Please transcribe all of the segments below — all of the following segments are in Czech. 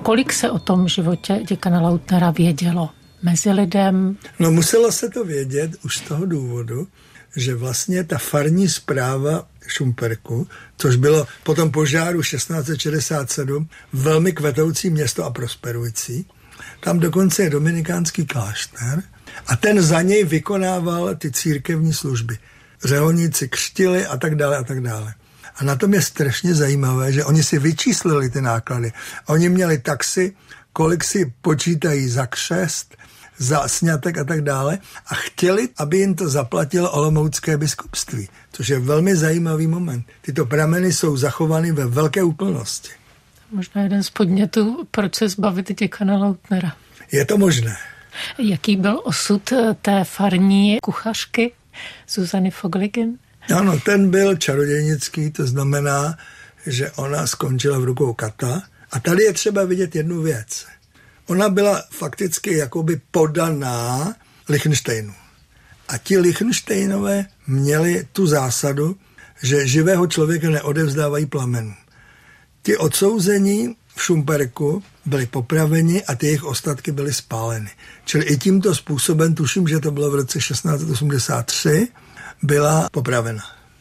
Kolik se o tom životě děkana Lautnera vědělo mezi lidem? No muselo se to vědět už z toho důvodu, že vlastně ta farní správa Šumperku, což bylo po tom požáru 1667 velmi kvetoucí město a prosperující, tam dokonce je dominikánský klášter a ten za něj vykonával ty církevní služby. Řeholníci křtili a tak dále a tak dále. A na tom je strašně zajímavé, že oni si vyčíslili ty náklady. Oni měli taxi, kolik si počítají za křest, za sňatek a tak dále a chtěli, aby jim to zaplatilo olomoucké biskupství, což je velmi zajímavý moment. Tyto prameny jsou zachovány ve velké úplnosti. Možná jeden z podnětů, proč se zbavit děkana Lautnera. Je to možné. Jaký byl osud té farní kuchařky Zuzany Vogligen? Ano, ten byl čarodějnický, to znamená, že ona skončila v rukou kata. A tady je třeba vidět jednu věc. Ona byla fakticky jakoby podaná Lichtensteinu. A ti Lichtensteinové měli tu zásadu, že živého člověka neodevzdávají plamenům. Ti odsouzení v Šumperku byli popraveni a ty jejich ostatky byly spáleny. Čili i tímto způsobem, tuším, že to bylo v roce 1683, byla popravena.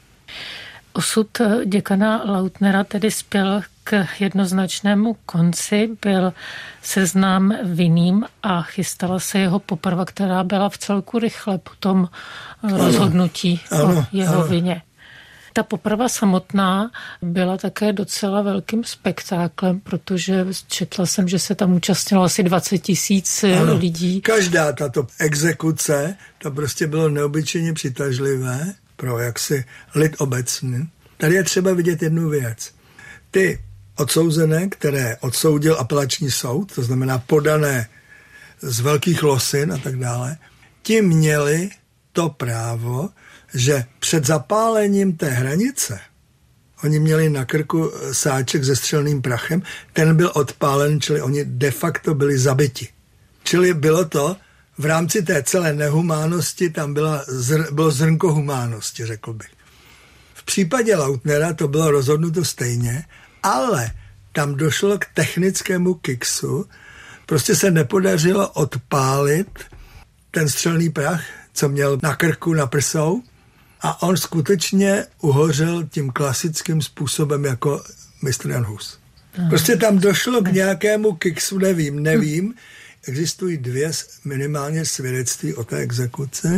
Osud děkana Lautnera tedy spěl k jednoznačnému konci, byl seznám vinným a chystala se jeho poprava, která byla v celku rychle po tom rozhodnutí o jeho vině. Ta poprava samotná byla také docela velkým spektáklem, protože četla jsem, že se tam účastnilo asi 20 000 lidí. Každá tato exekuce, to prostě bylo neobyčejně přitažlivé pro jaksi lid obecný. Tady je třeba vidět jednu věc. Ty odsouzené, které odsoudil apelační soud, to znamená podané z velkých losin a tak dále, ti měli to právo, že před zapálením té hranice, oni měli na krku sáček se střelným prachem, ten byl odpálen, čili oni de facto byli zabiti. Čili bylo to, v rámci té celé nehumánnosti, tam bylo zrnko humánosti, řekl bych. V případě Lautnera to bylo rozhodnuto stejně, ale tam došlo k technickému kiksu, prostě se nepodařilo odpálit ten střelný prach, co měl na krku, na prsou, a on skutečně uhořel tím klasickým způsobem jako mistr Jan Hus. Prostě tam došlo k nějakému kiksu, nevím. Existují dvě minimálně svědectví o té exekuci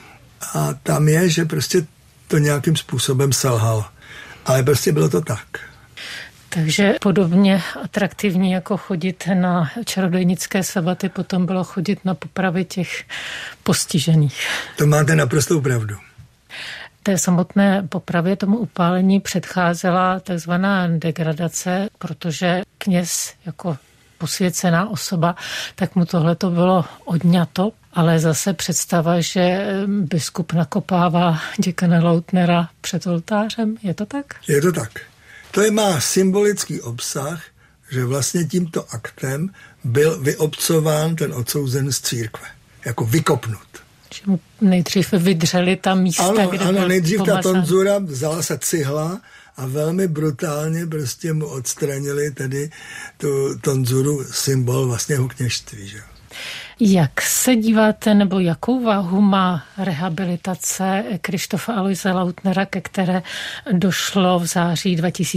a tam je, že prostě to nějakým způsobem selhalo. Ale prostě bylo to tak. Takže podobně atraktivní jako chodit na čarodějnické sabaty, potom bylo chodit na popravy těch postižených. To máte naprostou pravdu. Té samotné popravě, tomu upálení předcházela takzvaná degradace, protože kněz jako posvěcená osoba, tak mu tohleto bylo odňato, ale zase představa, že biskup nakopává děkana Lautnera před oltářem, je to tak? Je to tak. To má symbolický obsah, že vlastně tímto aktem byl vyobcován ten odsouzen z církve, jako vykopnut. Že mu nejdřív vydřeli ta místa, kde ano, nejdřív pomazán. Ta tonzura, vzala se cihla a velmi brutálně prostě mu odstranili tedy tu tonzuru, symbol vlastně jeho kněžství. Že? Jak se díváte, nebo jakou váhu má rehabilitace Krištofa Aloise Lautnera, ke které došlo v září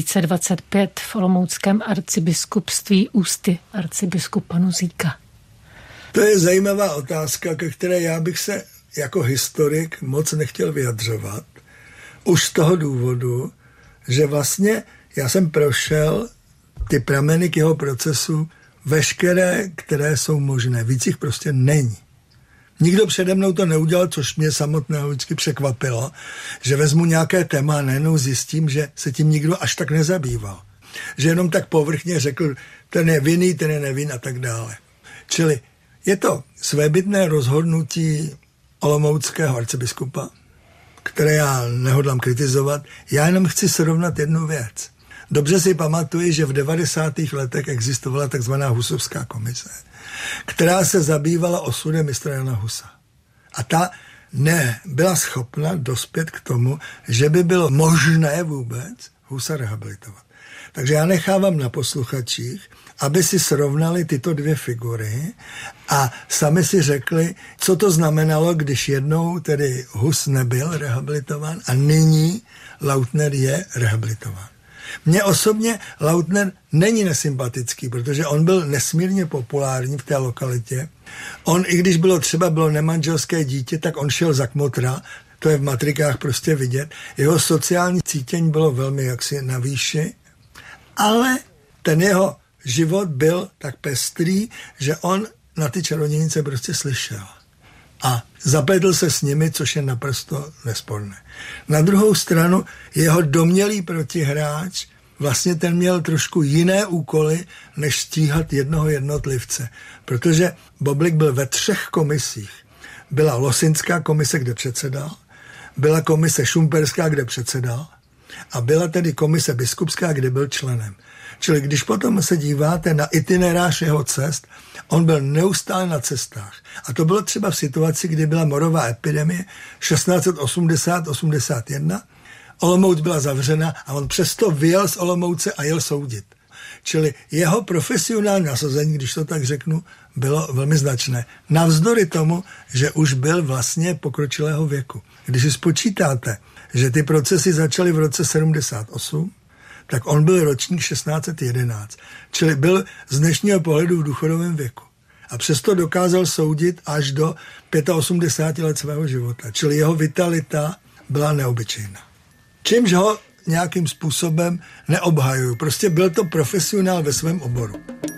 2025 v olomouckém arcibiskupství ústy arcibiskupa Nuzíka? To je zajímavá otázka, ke které já bych se jako historik moc nechtěl vyjadřovat. Už z toho důvodu, že vlastně já jsem prošel ty prameny k jeho procesu veškeré, které jsou možné. Víc jich prostě není. Nikdo přede mnou to neudělal, což mě samotného vždycky překvapilo, že vezmu nějaké téma a najednou zjistím, že se tím nikdo až tak nezabýval. Že jenom tak povrchně řekl, ten je vinný, ten je nevin a tak dále. Čili je to svébytné rozhodnutí olomouckého arcibiskupa, které já nehodlám kritizovat. Já jenom chci srovnat jednu věc. Dobře si pamatuji, že v 90. letech existovala takzvaná Husovská komise, která se zabývala osudem mistra Jana Husa. A ta nebyla schopna dospět k tomu, že by bylo možné vůbec Husa rehabilitovat. Takže já nechávám na posluchačích, aby si srovnali tyto dvě figury a sami si řekli, co to znamenalo, když jednou tedy Hus nebyl rehabilitován a nyní Lautner je rehabilitován. Mně osobně Lautner není nesympatický, protože on byl nesmírně populární v té lokalitě. On, i když bylo nemanželské dítě, tak on šel za kmotra, to je v matrikách prostě vidět. Jeho sociální cítění bylo velmi jaksi na výši, ale ten jeho život byl tak pestrý, že on na ty čarodějnice prostě slyšel. A zapletl se s nimi, což je naprosto nesporné. Na druhou stranu jeho domnělý protihráč, vlastně ten měl trošku jiné úkoly, než stíhat jednoho jednotlivce. Protože Boblik byl ve 3 komisích. Byla Losinská komise, kde předsedal, byla komise Šumperská, kde předsedal, a byla tedy komise biskupská, kde byl členem. Čili když potom se díváte na itinerář jeho cest, on byl neustále na cestách. A to bylo třeba v situaci, kdy byla morová epidemie 1680-81, Olomouc byla zavřena a on přesto vyjel z Olomouce a jel soudit. Čili jeho profesionální nasazení, když to tak řeknu, bylo velmi značné. Navzdory tomu, že už byl vlastně pokročilého věku. Když si spočítáte, že ty procesy začaly v roce 78, tak on byl ročník 1611. Čili byl z dnešního pohledu v důchodovém věku. A přesto dokázal soudit až do 85 let svého života. Čili jeho vitalita byla neobyčejná. Čímž ho nějakým způsobem neobhajuju. Prostě byl to profesionál ve svém oboru.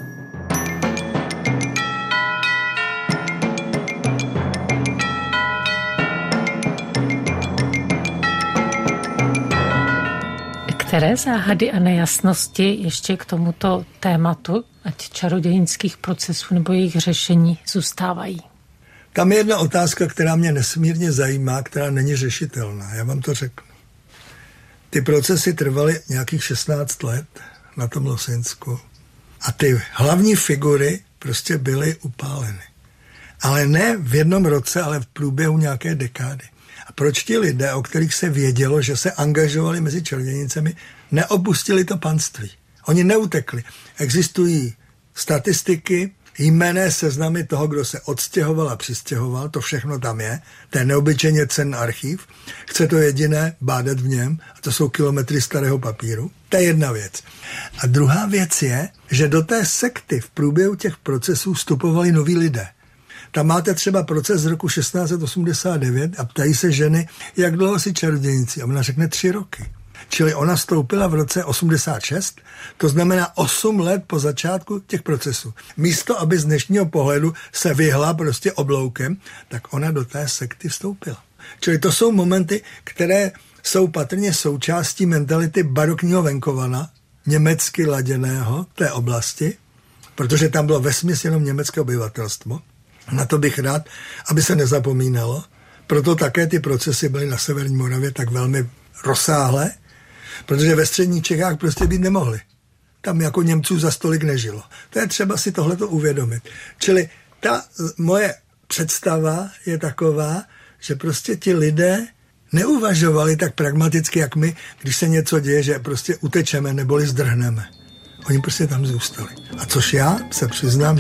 Které záhady a nejasnosti ještě k tomuto tématu, ať čarodějnických procesů nebo jejich řešení, zůstávají? Tam je jedna otázka, která mě nesmírně zajímá, která není řešitelná. Já vám to řeknu. Ty procesy trvaly nějakých 16 let na tom Losinsku a ty hlavní figury prostě byly upáleny. Ale ne v jednom roce, ale v průběhu nějaké dekády. A proč ti lidé, o kterých se vědělo, že se angažovali mezi čarodějnicemi, neopustili to panství? Oni neutekli. Existují statistiky, jmenné seznamy toho, kdo se odstěhoval a přistěhoval, to všechno tam je, to je neobyčejně cenný archiv, chce to jediné bádat v něm, a to jsou kilometry starého papíru. To je jedna věc. A druhá věc je, že do té sekty v průběhu těch procesů vstupovali noví lidé. Tam máte třeba proces z roku 1689 a ptají se ženy, jak dlouho si čarodějnici. A ona řekne 3 roky. Čili ona vstoupila v roce 86, to znamená 8 let po začátku těch procesů. Místo, aby z dnešního pohledu se vyhla prostě obloukem, tak ona do té sekty vstoupila. Čili to jsou momenty, které jsou patrně součástí mentality barokního venkovana, německy laděného té oblasti, protože tam bylo vesměs jenom německé obyvatelstvo. Na to bych rád, aby se nezapomínalo. Proto také ty procesy byly na severní Moravě tak velmi rozsáhlé, protože ve středních Čechách prostě být nemohli. Tam jako Němců za stolik nežilo. To je třeba si tohleto uvědomit. Čili ta moje představa je taková, že prostě ti lidé neuvažovali tak pragmaticky, jak my, když se něco děje, že prostě utečeme neboli zdrhneme. Oni prostě tam zůstali. A což já se přiznám,